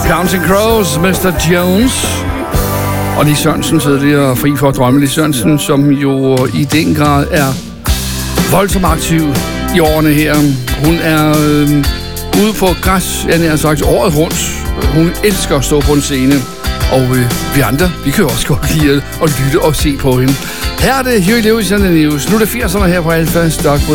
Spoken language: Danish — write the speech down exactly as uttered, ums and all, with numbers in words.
Counting Crows, mister Jones. Og Lis Sørensen tidligere fri for at drømme. Lis Sørensen, som jo i den grad er voldsomt aktiv i årene her. Hun er øh, ude på græs, jeg nær sagt, året rundt. Hun elsker at stå på en scene. Og øh, vi andre, vi kan jo også godt lide at lytte og se på hende. Her er det Huey Lewis and the News. Nu er det firserne her på Alfa Stock.